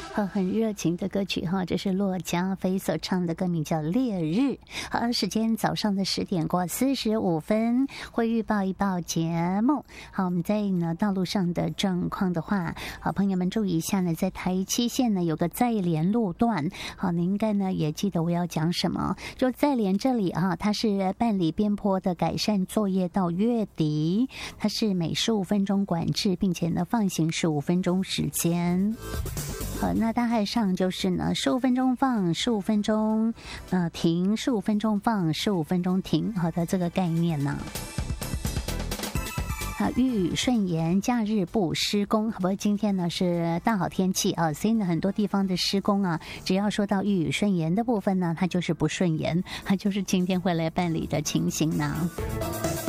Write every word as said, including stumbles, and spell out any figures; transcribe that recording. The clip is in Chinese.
很很热情的歌曲哈，这是骆家飞所唱的歌名叫《烈日》。好，时间早上的十点过四十五分，会预报一报节目。好，我们在呢道路上的状况的话，好，朋友们注意一下呢，在台七线呢有个在联路段，好，你应该呢也记得我要讲什么，就在联这里啊，它是办理边坡的改善作业到月底，它是每十五分钟管制，并且呢放行十五分钟时间。好，那大概上就是呢，十五分钟放，十五分钟呃停，十五分钟放，十五分钟停，好的这个概念呢。啊，遇雨顺延，假日不施工。不过今天呢是大好天气啊，所以呢很多地方的施工啊，只要说到遇雨顺延的部分呢，它就是不顺延，它就是今天会来办理的情形呢。